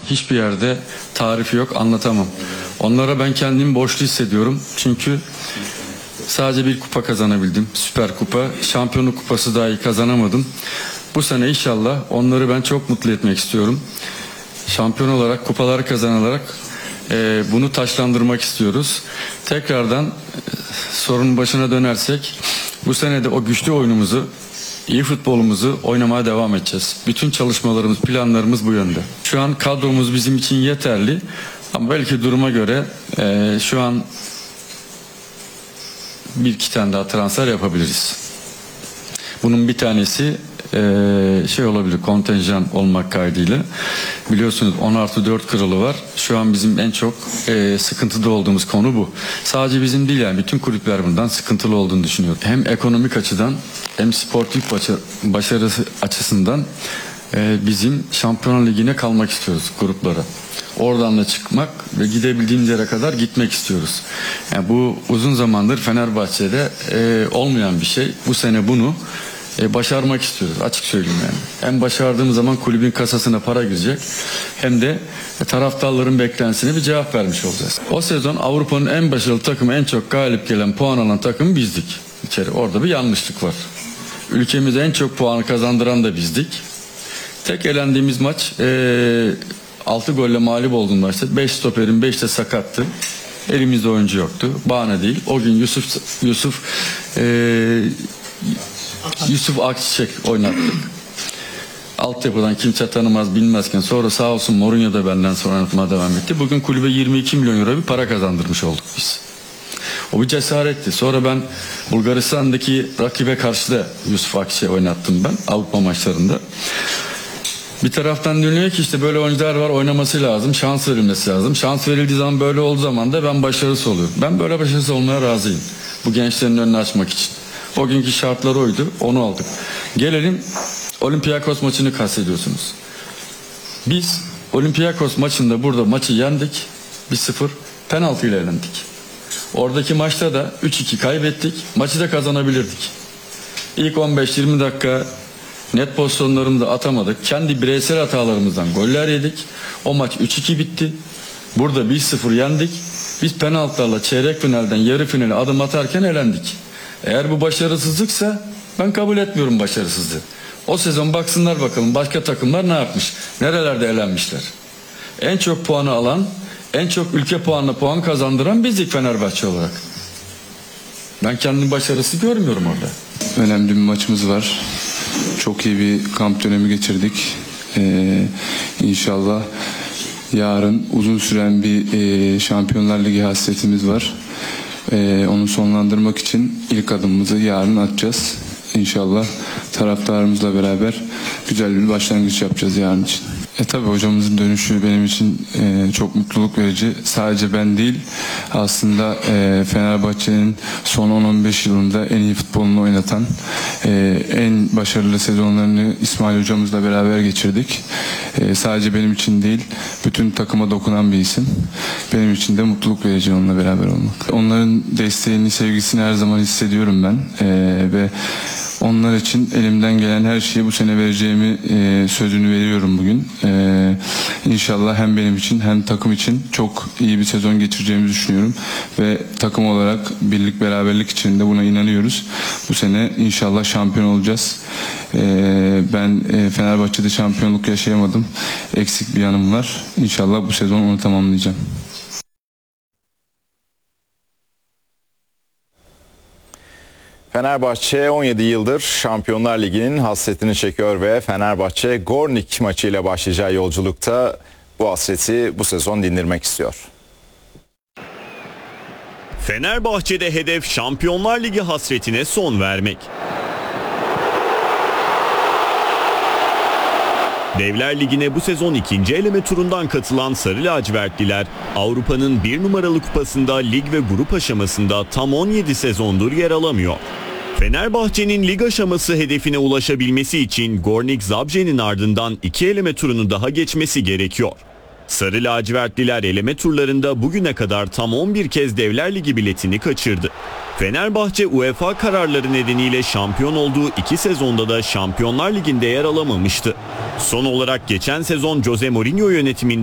hiçbir yerde tarifi yok, anlatamam. Onlara ben kendimi borçlu hissediyorum. Çünkü sadece bir kupa kazanabildim. Süper Kupa. Şampiyonluk kupası dahi kazanamadım. Bu sene inşallah onları ben çok mutlu etmek istiyorum. Şampiyon olarak, kupalar kazanarak bunu taçlandırmak istiyoruz. Tekrardan sorunun başına dönersek, bu sene de o güçlü oyunumuzu, iyi futbolumuzu oynamaya devam edeceğiz. Bütün çalışmalarımız, planlarımız bu yönde. Şu an kadromuz bizim için yeterli. Ama belki duruma göre şu an bir iki tane daha transfer yapabiliriz. Bunun bir tanesi olabilir, kontenjan olmak kaydıyla. Biliyorsunuz 10+4 kuralı var. Şu an bizim en çok sıkıntıda olduğumuz konu bu. Sadece bizim değil, yani bütün kulüpler bundan sıkıntılı olduğunu düşünüyorum. Hem ekonomik açıdan hem sportif başarısı açısından bizim Şampiyonlar Ligi'ne kalmak istiyoruz, gruplara. Oradan da çıkmak ve gidebildiğimiz yere kadar gitmek istiyoruz. Yani bu uzun zamandır Fenerbahçe'de olmayan bir şey. Bu sene bunu başarmak istiyoruz, açık söyleyeyim yani. Hem başardığımız zaman kulübün kasasına para girecek, hem de taraftarların beklentisine bir cevap vermiş olacağız. O sezon Avrupa'nın en başarılı takımı, en çok galip gelen, puan alan takım bizdik. Orada bir yanlışlık var. Ülkemize en çok puanı kazandıran da bizdik. Tek elendiğimiz maç 6 golle mağlup olduğum maçta. 5 stoperin 5 de sakattı. Elimizde oyuncu yoktu. Bahane değil. O gün Yusuf Akçiçek oynattık. Altyapıdan kimse tanımaz bilmezken, sonra sağ olsun Mourinho da benden sonra oynatmaya devam etti. Bugün kulübe 22 milyon euro bir para kazandırmış olduk biz. O bir cesaretti. Sonra ben Bulgaristan'daki rakibe karşı da Yusuf Akçiçek oynattım ben Avrupa maçlarında. Bir taraftan dönüyor ki işte böyle oyuncular var, oynaması lazım, şans verilmesi lazım. Şans verildiği zaman, böyle olduğu zaman da ben başarısız oluyorum. Ben böyle başarısız olmaya razıyım. Bu gençlerin önünü açmak için. O günkü şartlar oydu, onu aldık. Gelelim Olympiakos maçını kastediyorsunuz. Biz Olympiakos maçında burada maçı yendik. 1-0 penaltıyla elendik. Oradaki maçta da 3-2 kaybettik. Maçı da kazanabilirdik. İlk 15-20 dakika net pozisyonlarımızı atamadık. Kendi bireysel hatalarımızdan goller yedik. O maç 3-2 bitti. Burada 1-0 yendik. Biz penaltılarla çeyrek finalden yarı finale adım atarken elendik. Eğer bu başarısızlıksa ben kabul etmiyorum başarısızlığı. O sezon baksınlar bakalım başka takımlar ne yapmış? Nerelerde elenmişler? En çok puanı alan, en çok ülke puanla puan kazandıran bizdik Fenerbahçe olarak. Ben kendimi başarısı görmüyorum orada. Önemli bir maçımız var. Çok iyi bir kamp dönemi geçirdik. İnşallah yarın uzun süren bir Şampiyonlar Ligi hasretimiz var. Onu sonlandırmak için ilk adımımızı yarın atacağız. İnşallah taraftarımızla beraber güzel bir başlangıç yapacağız yarın için. Tabii hocamızın dönüşü benim için çok mutluluk verici. Sadece ben değil, aslında Fenerbahçe'nin son 10-15 yılında en iyi futbolunu oynatan, en başarılı sezonlarını İsmail hocamızla beraber geçirdik. Sadece benim için değil, bütün takıma dokunan bir isim. Benim için de mutluluk verici onunla beraber olmak. Onların desteğini, sevgisini her zaman hissediyorum ben. Ve onlar için elimden gelen her şeyi bu sene vereceğimi sözünü veriyorum bugün. İnşallah hem benim için hem takım için çok iyi bir sezon geçireceğimizi düşünüyorum. Ve takım olarak birlik beraberlik içinde buna inanıyoruz. Bu sene inşallah şampiyon olacağız. Ben Fenerbahçe'de şampiyonluk yaşayamadım. Eksik bir yanım var. İnşallah bu sezon onu tamamlayacağım. Fenerbahçe 17 yıldır Şampiyonlar Ligi'nin hasretini çekiyor ve Fenerbahçe Gornik maçıyla başlayacağı yolculukta bu hasreti bu sezon dindirmek istiyor. Fenerbahçe'de hedef Şampiyonlar Ligi hasretine son vermek. Devler Ligi'ne bu sezon ikinci eleme turundan katılan Sarı Lacivertliler, Avrupa'nın bir numaralı kupasında lig ve grup aşamasında tam 17 sezondur yer alamıyor. Fenerbahçe'nin lig aşaması hedefine ulaşabilmesi için Gornik Zabrze'nin ardından 2 eleme turunu daha geçmesi gerekiyor. Sarı lacivertliler eleme turlarında bugüne kadar tam 11 kez Devler Ligi biletini kaçırdı. Fenerbahçe UEFA kararları nedeniyle şampiyon olduğu 2 sezonda da Şampiyonlar Ligi'nde yer alamamıştı. Son olarak geçen sezon Jose Mourinho yönetiminde